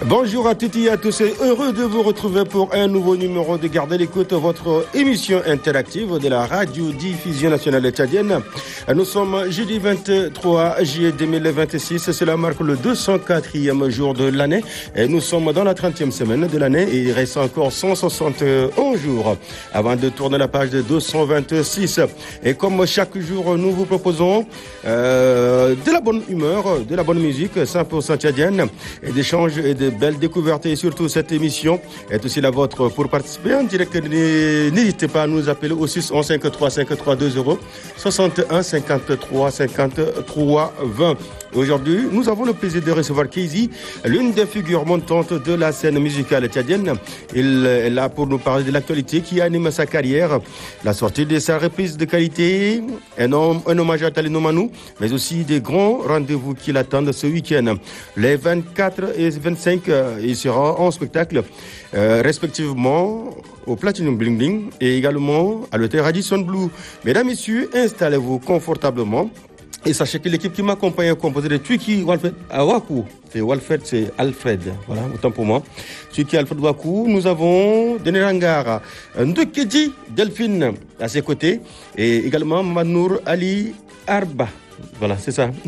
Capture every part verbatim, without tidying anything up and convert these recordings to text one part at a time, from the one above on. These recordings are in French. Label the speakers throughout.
Speaker 1: Bonjour à toutes et à tous et heureux de vous retrouver pour un nouveau numéro de Gardez l'écoute, votre émission interactive de la radio-diffusion nationale tchadienne. Nous sommes jeudi vingt-trois juillet deux mille vingt-six, cela marque le deux cent quatrième jour de l'année et nous sommes dans la trentième semaine de l'année et il reste encore cent soixante et onze jours avant de tourner la page de deux cent vingt-six. Et comme chaque jour, nous vous proposons euh, de la bonne humeur, de la bonne musique cent pour cent tchadienne et d'échanges et de belles découvertes et surtout cette émission est aussi la vôtre. Pour participer en direct, n'hésitez pas à nous appeler au six un un cinq trois cinq trois deux zéro soixante et un cinquante-trois cinquante-trois vingt. Aujourd'hui, nous avons le plaisir de recevoir Keyzi, l'une des figures montantes de la scène musicale tchadienne. Il est là pour nous parler de l'actualité qui anime sa carrière, la sortie de sa reprise de qualité, un, homme, un hommage à Talino Manou, mais aussi des grands rendez-vous qui l'attendent ce week-end. Les vingt-quatre et vingt-cinq, il sera en spectacle, euh, respectivement au Platinum Bling Bling et également à l'hôtel Radisson Blu. Mesdames, Messieurs, installez-vous confortablement. Et sachez que l'équipe qui m'accompagne est composée de Twiki Walfred Waku. C'est Walfred, c'est Alfred. Voilà, autant pour moi. Twiki Alfred Waku. Nous avons Denerangara, Ndekedi Delphine à ses côtés. Et également Manour Ali Arba. Voilà, c'est ça.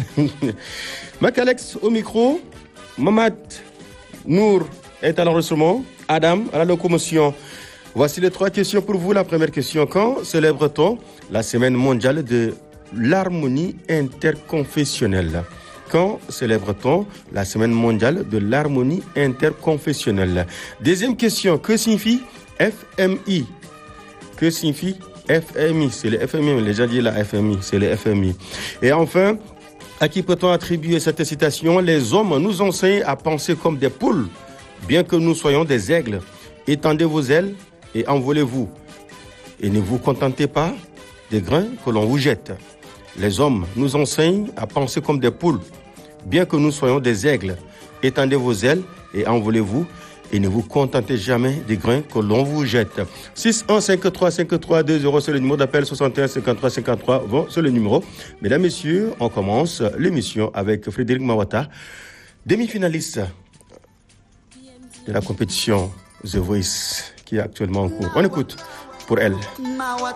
Speaker 1: Mac Alex au micro. Mamad Nour est à l'enregistrement. Adam à la locomotion. Voici les trois questions pour vous. La première question. Quand célèbre-t-on la semaine mondiale de l'harmonie interconfessionnelle? Quand célèbre-t-on la semaine mondiale de l'harmonie interconfessionnelle? Deuxième question, que signifie F M I? Que signifie F M I? C'est le F M I, les gens disent la F M I, c'est le F M I. Et enfin, à qui peut-on attribuer cette citation? Les hommes nous enseignent à penser comme des poules, bien que nous soyons des aigles. Étendez vos ailes et envolez-vous. Et ne vous contentez pas des grains que l'on vous jette. Les hommes nous enseignent à penser comme des poules, bien que nous soyons des aigles. Étendez vos ailes et envolez-vous et ne vous contentez jamais des grains que l'on vous jette. six un cinq trois cinq trois deux zéro, c'est le numéro d'appel. Soixante et un cinquante-trois cinquante-trois, bon, c'est le numéro. Mesdames, Messieurs, on commence l'émission avec Frédéric Mawata, demi-finaliste de la compétition The Voice qui est actuellement en cours. On écoute pour elle.